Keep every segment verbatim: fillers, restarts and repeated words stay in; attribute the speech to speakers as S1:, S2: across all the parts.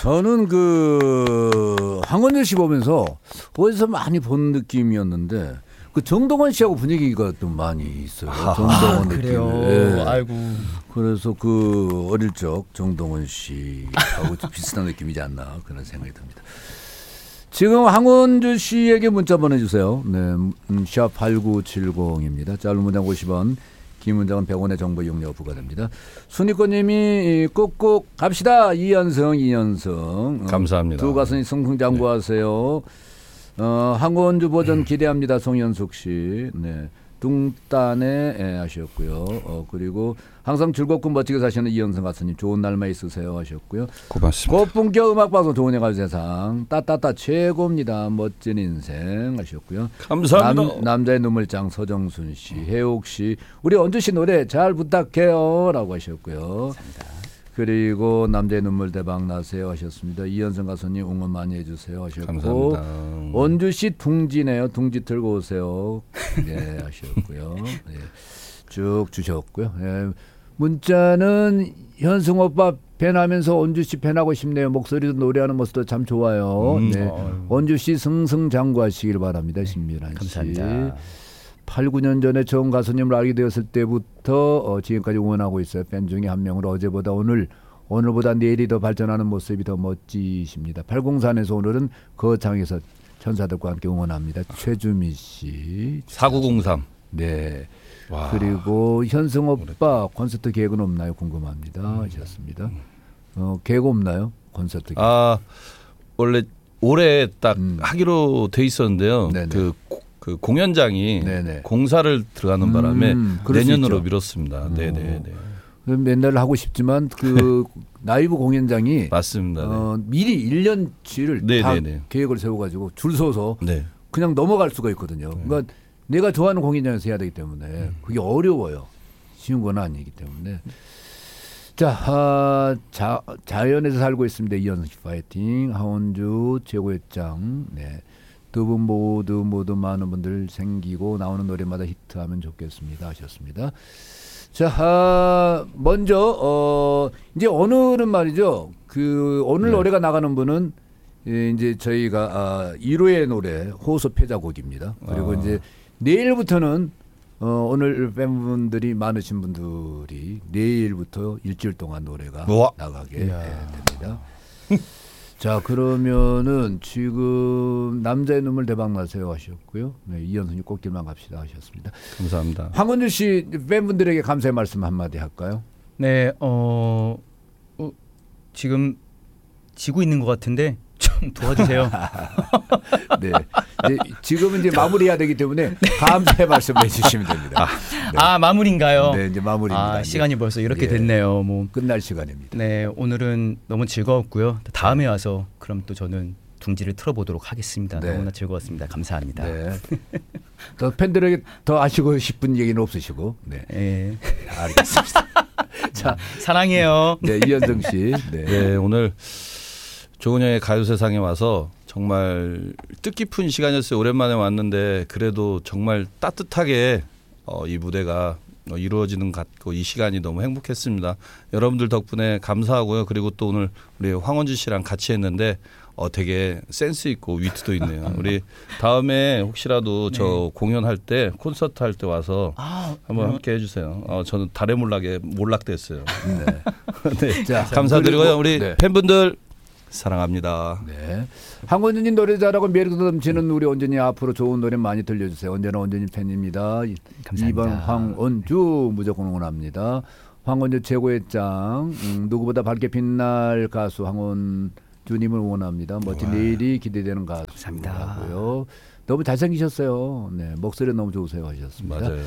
S1: 저는 그 황원주 씨 보면서 어디서 많이 본 느낌이었는데 그 정동원 씨하고 분위기가 좀 많이 있어요. 아, 정동원 느낌.
S2: 그래요. 네. 아이고.
S1: 그래서 그 어릴 적 정동원 씨하고 좀 비슷한 느낌이지 않나 그런 생각이 듭니다. 지금 황원주 씨에게 문자 보내주세요. 네, 샵 팔구칠공입니다. 짧은 문장 오십 원, 긴 문장은 백 원의 정보 이용료 부과됩니다. 순위권님이 꾹꾹 갑시다. 이연성, 이연성.
S3: 감사합니다.
S1: 두 가수님 승승장구하세요. 어, 황원주 버전 기대합니다. 송현숙 씨. 네. 둥딴에 예, 하셨고요. 어, 그리고 항상 즐겁고 멋지게 사시는 이현성 가수님 좋은 날만 있으세요 하셨고요.
S3: 고맙습니다.
S1: 고품격 음악방송 좋은 예가요 세상 따따따 최고입니다. 멋진 인생 하셨고요.
S3: 감사합니다.
S1: 남, 남자의 눈물장 서정순 씨, 혜옥 씨, 우리 언주 씨 노래 잘 부탁해요 라고 하셨고요. 감사합니다. 그리고 남자의 눈물 대박 나세요 하셨습니다. 이현성 가수님 응원 많이 해주세요 하셨고
S3: 감사합니다.
S1: 원주 씨 둥지네요. 둥지 들고 오세요. 네 하셨고요. 네, 쭉 주셨고요. 네, 문자는 현승 오빠 팬하면서 원주 씨 팬하고 싶네요. 목소리도 노래하는 모습도 참 좋아요.
S3: 음,
S1: 네,
S3: 어.
S1: 원주 씨 승승장구하시길 바랍니다. 신미란 씨.
S2: 감사합니다.
S1: 팔, 구 년 전에 처음 가수님을 알게 되었을 때부터 어, 지금까지 응원하고 있어요. 팬 중에 한 명으로 어제보다 오늘, 오늘보다 내일이 더 발전하는 모습이 더 멋지십니다. 팔공산에서 오늘은 거창에서 천사들과 함께 응원합니다. 최주미 씨.
S3: 사구공삼.
S1: 네.
S3: 와.
S1: 그리고 현승 오빠 콘서트 계획은 없나요? 궁금합니다. 하셨습니다. 어, 계획 없나요? 콘서트 계획.
S3: 아, 원래 올해 딱
S1: 음.
S3: 하기로 돼 있었는데요.
S1: 네네.
S3: 그 그 공연장이
S1: 네네.
S3: 공사를 들어가는 바람에
S1: 음, 그럴 수
S3: 내년으로
S1: 있죠.
S3: 미뤘습니다. 네네네.
S1: 맨날 하고 싶지만 그 라이브 공연장이
S3: 맞습니다. 네.
S1: 어, 미리 일 년치를
S3: 네,
S1: 다
S3: 네, 네.
S1: 계획을 세워가지고 줄 서서
S3: 네.
S1: 그냥 넘어갈 수가 있거든요. 그러니까 내가 좋아하는 공연장에서 해야 되기 때문에 그게 어려워요. 쉬운 건 아니기 때문에. 자, 아, 자 자연에서 살고 있습니다. 이현승 씨 파이팅. 하원주 최고의 짱. 네. 두 분 모두 모두 많은 분들 생기고 나오는 노래마다 히트하면 좋겠습니다 하셨습니다. 자, 아, 먼저 어, 이제 오늘은 말이죠. 그 오늘
S3: 네.
S1: 노래가 나가는 분은 예, 이제 저희가 아, 일 호의 노래 호소 패자곡입니다. 그리고
S3: 아.
S1: 이제 내일부터는 어, 오늘 팬분들이 많으신 분들이 내일부터 일주일 동안 노래가
S3: 우와.
S1: 나가게 예, 됩니다. 자, 그러면은 지금 남자의 눈물 대박 나세요 하셨고요. 네, 이현수님 꽃길만 갑시다 하셨습니다.
S3: 감사합니다.
S1: 황원주 씨 팬분들에게 감사의 말씀 한마디 할까요?
S2: 네, 어, 어 지금 지고 있는 것 같은데 좀 도와주세요.
S1: 네, 이제 지금은 이제 마무리해야 되기 때문에 감사의 말씀을 해주시면 됩니다.
S2: 네. 아 마무리인가요?
S1: 네, 이제 마무리입니다.
S2: 아, 시간이 벌써 이렇게
S1: 예,
S2: 됐네요. 뭐
S1: 끝날 시간입니다.
S2: 네, 오늘은 너무 즐거웠고요. 다음에 와서 그럼 또 저는 둥지를 틀어보도록 하겠습니다.
S1: 네.
S2: 너무나 즐거웠습니다. 감사합니다.
S1: 네. 더 팬들에게 더 아시고 싶은 얘기는 없으시고, 네,
S2: 네.
S1: 알겠습니다. 자,
S2: 사랑해요.
S1: 네, 이현정 씨, 네,
S3: 네, 오늘 조은영의 가요세상에 와서 정말 뜻깊은 시간이었어요. 오랜만에 왔는데 그래도 정말 따뜻하게 어, 이 무대가 어, 이루어지는 것 같고 이 시간이 너무 행복했습니다. 여러분들 덕분에 감사하고요. 그리고 또 오늘 우리 황원주 씨랑 같이 했는데 어, 되게 센스 있고 위트도 있네요. 우리 다음에 혹시라도 네. 저 공연할 때 콘서트 할 때 와서
S2: 아,
S3: 한번 음. 함께 해주세요. 어, 저는 달에 몰락에 몰락됐어요.
S1: 네.
S3: 네.
S1: 자,
S3: 감사드리고요. 우리
S1: 네.
S3: 팬분들 사랑합니다.
S1: 네. 황원주님 노래 잘하고 매력도 넘치는 우리 원준이 앞으로 좋은 노래 많이 들려주세요. 언제나 원준이 팬입니다.
S2: 감사합니다.
S1: 이 번 황원주 무조건 응원합니다. 황원주 최고의 짱. 음, 누구보다 밝게 빛날 가수 황원주님을 응원합니다. 멋진 와. 내일이 기대되는 가수고요. 너무 잘생기셨어요. 네, 목소리 너무 좋으세요 하셨습니다.
S3: 맞아요.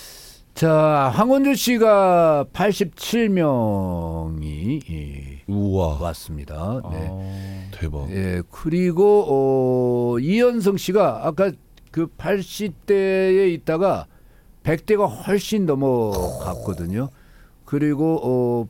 S1: 자, 황원주 씨가 팔십칠 명이
S3: 우와.
S1: 왔습니다. 네.
S2: 어...
S3: 대박.
S1: 예, 그리고 어, 이현성 씨가 아까 그 팔십 대에 있다가 백 대가 훨씬 넘어갔거든요. 그리고 어,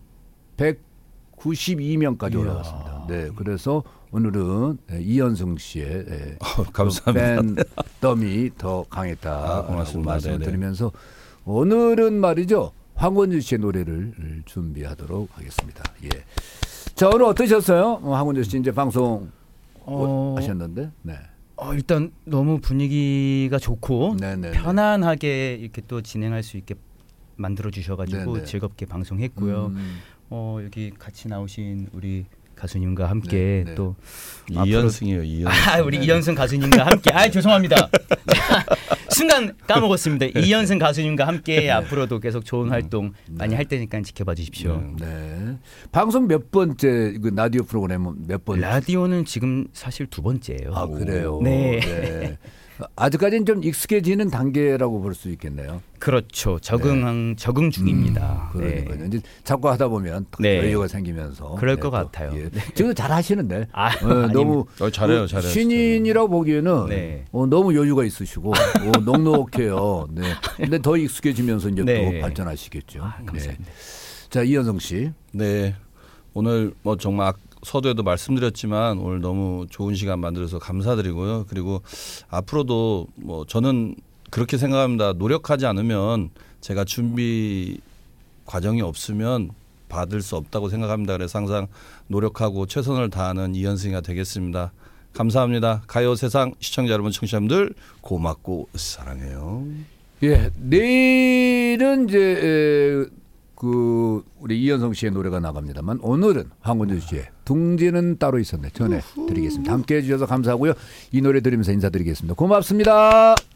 S1: 백구십이 명까지
S2: 이야.
S1: 올라갔습니다. 네, 그래서 오늘은 이현성 씨의 예,
S3: 어, 감사합니다.
S1: 팬덤이 더 강했다.
S3: 아, 고맙습니다.
S1: 말씀을
S3: 네네.
S1: 드리면서 오늘은 말이죠 황원주 씨의 노래를 준비하도록 하겠습니다. 예. 자, 오늘 어떠셨어요? 어, 황운조 씨 이제 방송
S2: 어,
S1: 하셨는데. 네.
S2: 어, 일단 너무 분위기가 좋고
S1: 네네네.
S2: 편안하게 이렇게 또 진행할 수 있게 만들어 주셔가지고
S1: 네네.
S2: 즐겁게 방송했고요.
S1: 음.
S2: 어, 여기 같이 나오신 우리 가수님과 함께
S1: 네, 네.
S2: 또
S3: 이연승이에요. 이연승.
S2: 아, 우리 이연승 가수님과 함께. 아, 죄송합니다. 순간 까먹었습니다. 이연승 가수님과 함께 앞으로도 계속 좋은 활동 많이 할 테니까 지켜봐 주십시오.
S3: 음.
S1: 네. 방송 몇 번째 그 라디오 프로그램은 몇 번?
S2: 라디오는 지금 사실 두 번째예요.
S1: 아, 그래요.
S2: 네.
S1: 네. 아직까지는 좀 익숙해지는 단계라고 볼 수 있겠네요.
S2: 그렇죠. 적응 적응 중입니다.
S1: 음, 그러니까요.
S2: 네.
S1: 이제 자꾸 하다 보면
S2: 네.
S1: 여유가 생기면서
S2: 그럴
S1: 네,
S2: 것
S1: 또,
S2: 같아요.
S1: 예.
S2: 네.
S1: 지금 잘 하시는데.
S2: 아,
S1: 어, 너무
S3: 어, 잘해요,
S1: 그
S3: 잘해요.
S1: 신인이라고 보기에는
S2: 네.
S1: 어, 너무 여유가 있으시고 어, 넉넉해요. 네. 근데 더 익숙해지면서 이제
S2: 네.
S1: 또 발전하시겠죠.
S2: 아, 감사합니다.
S1: 네. 자, 이현성 씨.
S3: 네. 오늘 뭐 정말 서두에도 말씀드렸지만 오늘 너무 좋은 시간 만들어서 감사드리고요. 그리고 앞으로도 뭐 저는 그렇게 생각합니다. 노력하지 않으면 제가 준비 과정이 없으면 받을 수 없다고 생각합니다. 그래서 항상 노력하고 최선을 다하는 이현승이가 되겠습니다. 감사합니다. 가요세상 시청자 여러분, 청취자 여러분들 고맙고 사랑해요.
S1: 예, 내일은 이제 에, 그 우리 이현성 씨의 노래가 나갑니다만 오늘은 황운조 씨의 둥지는 따로 있었네 전해드리겠습니다. 함께해 주셔서 감사하고요. 이 노래 들으면서 인사드리겠습니다. 고맙습니다.